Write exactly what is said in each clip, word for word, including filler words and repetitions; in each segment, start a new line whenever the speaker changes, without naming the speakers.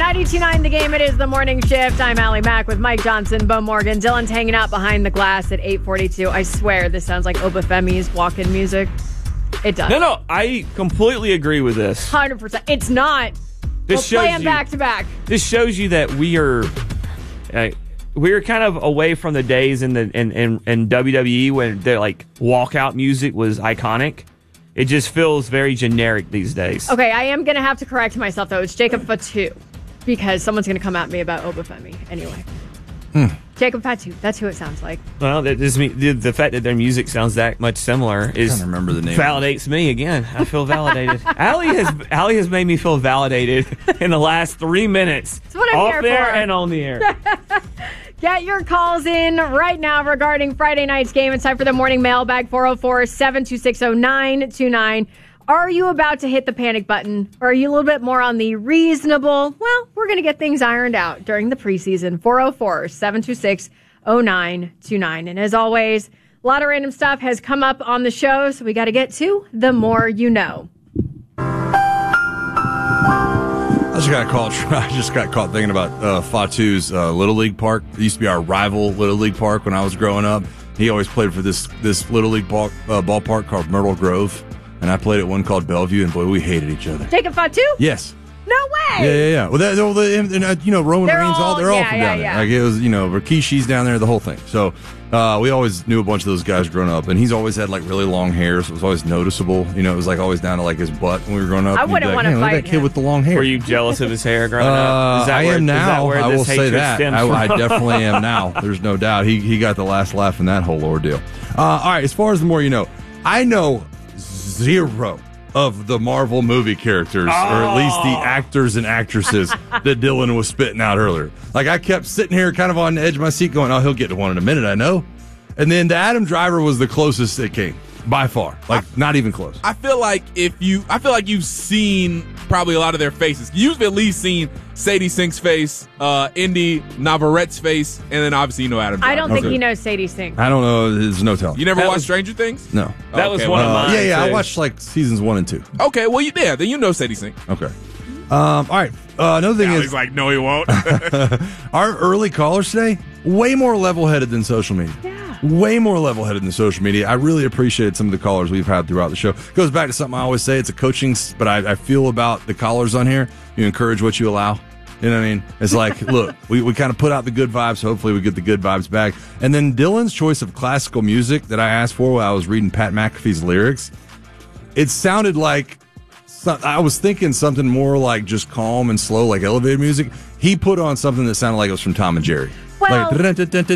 ninety-two point nine The Game. It is the morning shift. I'm Allie Mack with Mike Johnson, Bo Morgan. Dylan's hanging out behind the glass at eight forty-two. I swear this sounds like Obafemi's walk-in music. It does.
No, no, I completely agree with this.
one hundred percent. It's not.
This
we'll play
shows
them
you-
back to back.
This shows you that we are uh, we're kind of away from the days in the in, in, in W W E when the like walkout music was iconic. It just feels very generic these days.
Okay, I am going to have to correct myself, though. It's Jacob Fatu, because someone's going to come at me about Obafemi. Anyway.
Hmm.
Jacob Fatu. That's who it sounds like.
Well, that just mean, the, the fact that their music sounds that much similar is
I don't remember the name.
Validates me again. I feel validated. Allie has Allie has made me feel validated in the last three minutes.
That's what I'm
off
here
there
for.
and on the air.
Get your calls in right now regarding Friday night's game. It's time for the morning mailbag, four oh four, seven two six, oh nine two nine. Are you about to hit the panic button, or are you a little bit more on the reasonable? Well, we're going to get things ironed out during the preseason. four oh four, seven two six, oh nine two nine. And as always, a lot of random stuff has come up on the show, so we got to get to the more you know.
I just got caught. I just got caught thinking about uh, Fatu's uh, Little League Park. It used to be our rival Little League Park when I was growing up. He always played for this this Little League ball, uh, ballpark called Myrtle Grove, and I played at one called Bellevue, and boy, we hated each other.
Jacob Fatu?
Yes.
No way!
Yeah, yeah, yeah. Well, that, well the, and, uh, you know, Roman
They're
Reigns, all,
all-
they're all
yeah,
from
yeah,
down
yeah.
there. Like it was, you know, Rikishi's down there, the whole thing. So uh, we always knew a bunch of those guys growing up, and he's always had like really long hair, so it was always noticeable. You know, it was like always down to like his butt when we were growing up.
I
And you'd be
wouldn't
like,
wanna
"Man, look at
fight
that kid
him."
with the long hair.
Were you jealous of his hair growing
Uh,
up? Is that
I
where,
am
is that
now.
where
I
this
will say
hatred
that.
stems
I,
from?
I definitely am now. There's no doubt. He he got the last laugh in that whole ordeal. Uh, all right, as far as the more you know, I know zero of the Marvel movie characters, or at least the actors and actresses that Dylan was spitting out earlier. Like, I kept sitting here kind of on the edge of my seat going, oh, he'll get to one in a minute, I know. And then the Adam Driver was the closest it came, by far. Like, not even close.
I feel like if you, I feel like you've seen probably a lot of their faces. You've at least seen Sadie Sink's face, uh, Indy Navarrette's face, and then obviously you know Adam Driver.
I don't think
Okay.
he knows Sadie Sink.
I don't know. There's no telling.
You never
That
watched
was-
Stranger Things?
No.
That was
Okay,
one
well,
of
Uh,
mine.
yeah, yeah. I
too.
watched, like, seasons one and two.
Okay, well, you, yeah, then you know Sadie Sink.
Okay. Um, all right. Uh, another thing
Now
is,
he's like, no, he won't.
our early callers today, way more level-headed than social media.
Yeah.
Way more level-headed than social media. I really appreciate some of the callers we've had throughout the show. Goes back to something I always say. It's a coaching, s- but I, I feel about the callers on here. You encourage what you allow. You know what I mean? It's like, look, we, we kind of put out the good vibes. So hopefully we get the good vibes back. And then Dylan's choice of classical music that I asked for while I was reading Pat McAfee's lyrics, it sounded like, so- I was thinking something more like just calm and slow, like elevator music. He put on something that sounded like it was from Tom and Jerry.
Well-
like,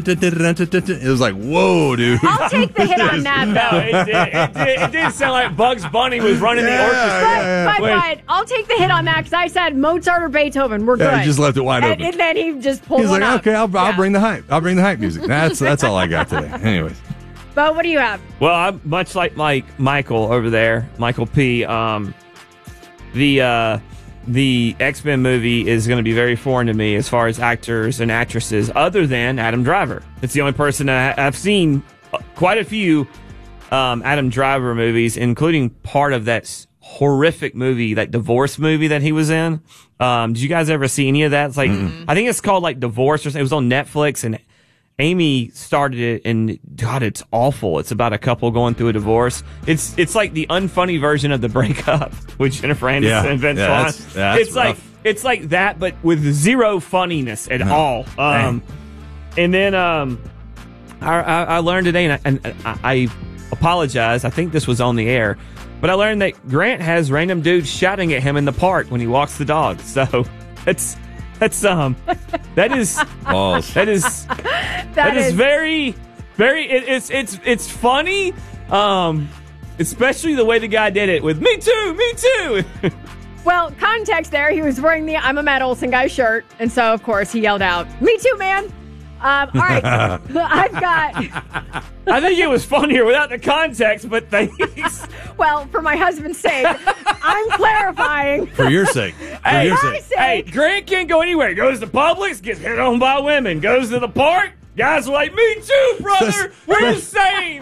it was like, whoa, dude.
I'll take the hit on that,
No,
though.
it did, it, did, it did sound like Bugs Bunny was running the
Yeah,
orchestra.
yeah,
But, but,
Wait.
but I'll take the hit on that because I said Mozart or Beethoven. We're
Yeah,
good.
he just left it wide
and,
open.
And then he just pulled
He's
one
like,
up.
okay, I'll, I'll
Yeah.
bring the hype. I'll bring the hype music. That's that's all I got today. Anyways,
But what do you have?
Well, I'm much like Mike Michael over there, Michael P. Um, the uh, the X-Men movie is going to be very foreign to me as far as actors and actresses, other than Adam Driver. It's the only person that I- I've seen uh, quite a few um, Adam Driver movies, including part of that s- horrific movie, that divorce movie that he was in. Um, did you guys ever see any of that? It's like I think it's called like Divorce or something. It was on Netflix, and Amy started it, and God, it's awful. It's about a couple going through a divorce. It's it's like the unfunny version of The Breakup with Jennifer Aniston
Yeah.
and Vince
Yeah,
Vaughn.
that's- yeah, that's
it's like
rough.
it's like that, but with zero funniness at all. Um, and then um, I, I, I learned today, and, I, and I, I apologize. I think this was on the air, but I learned that Grant has random dudes shouting at him in the park when he walks the dog. So that's that's um that is
balls.
that is.
That
That is,
is
very, very. It, it's it's it's funny, um, especially the way the guy did it with "Me too, me too."
Well, context there. He was wearing the I'm a Matt Olson guy shirt. And so, of course, he yelled out, "Me too, man." Um, all right. I've got,
I think it was funnier without the context, but thanks.
well, for my husband's sake, I'm clarifying.
For your sake. For
Hey,
your
my
sake.
sake.
Hey, Grant can't go anywhere. Goes to Publix, gets hit on by women. Goes to the park. Guys are like, "Me too, brother. We're the same."